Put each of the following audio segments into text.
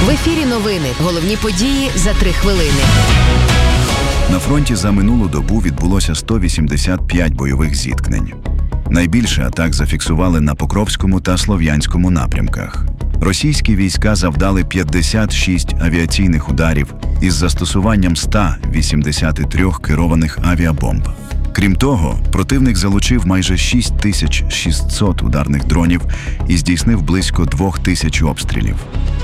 В ефірі новини. Головні події за 3 хвилини. На фронті за минулу добу відбулося 185 бойових зіткнень. Найбільше атак зафіксували на Покровському та Слов'янському напрямках. Російські війська завдали 56 авіаційних ударів із застосуванням 183 керованих авіабомб. Крім того, противник залучив майже 6600 ударних дронів і здійснив близько 2000 обстрілів.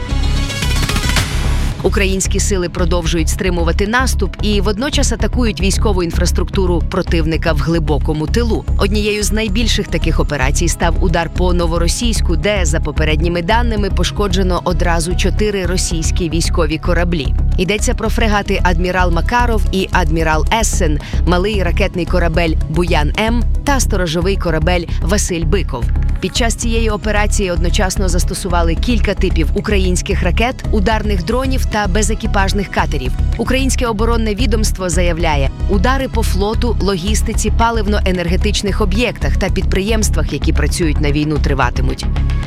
Українські сили продовжують стримувати наступ і водночас атакують військову інфраструктуру противника в глибокому тилу. Однією з найбільших таких операцій став удар по Новоросійську, де, за попередніми даними, пошкоджено одразу 4 російські військові кораблі. Йдеться про фрегати «Адмірал Макаров» і «Адмірал Ессен», малий ракетний корабель «Буян-М» та сторожовий корабель «Василь Биков». Під час цієї операції одночасно застосували кілька типів українських ракет, ударних дронів та безекіпажних катерів. Українське оборонне відомство заявляє, удари по флоту, логістиці, паливно-енергетичних об'єктах та підприємствах, які працюють на війну, триватимуть.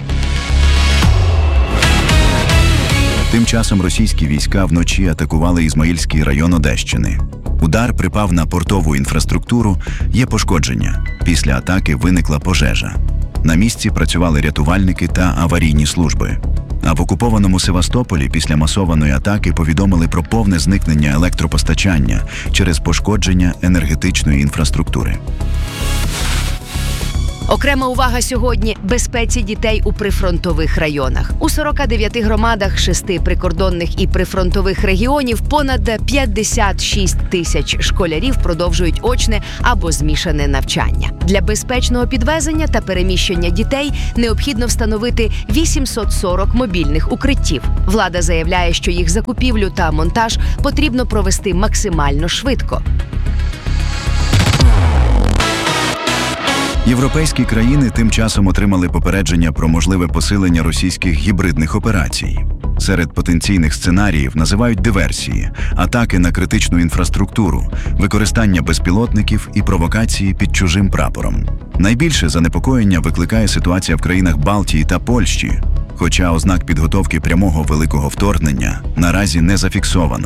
Тим часом російські війська вночі атакували Ізмаїльський район Одещини. Удар припав на портову інфраструктуру, є пошкодження. Після атаки виникла пожежа. На місці працювали рятувальники та аварійні служби. А в окупованому Севастополі після масованої атаки повідомили про повне зникнення електропостачання через пошкодження енергетичної інфраструктури. Окрема увага сьогодні – безпеці дітей у прифронтових районах. У 49 громадах 6 прикордонних і прифронтових регіонів понад 56 тисяч школярів продовжують очне або змішане навчання. Для безпечного підвезення та переміщення дітей необхідно встановити 840 мобільних укриттів. Влада заявляє, що їх закупівлю та монтаж потрібно провести максимально швидко. Європейські країни тим часом отримали попередження про можливе посилення російських гібридних операцій. Серед потенційних сценаріїв називають диверсії, атаки на критичну інфраструктуру, використання безпілотників і провокації під чужим прапором. Найбільше занепокоєння викликає ситуація в країнах Балтії та Польщі, хоча ознак підготовки прямого великого вторгнення наразі не зафіксовано.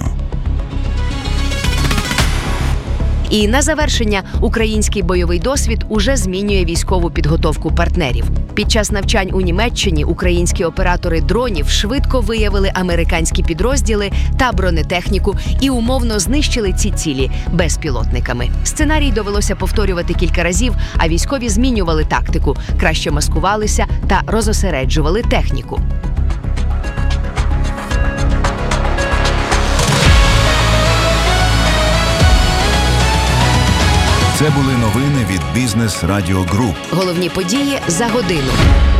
І на завершення, український бойовий досвід уже змінює військову підготовку партнерів. Під час навчань у Німеччині українські оператори дронів швидко виявили американські підрозділи та бронетехніку і умовно знищили ці цілі безпілотниками. Сценарій довелося повторювати кілька разів, а військові змінювали тактику, краще маскувалися та розосереджували техніку. Це були новини від Бізнес Радіо Груп. Головні події за годину.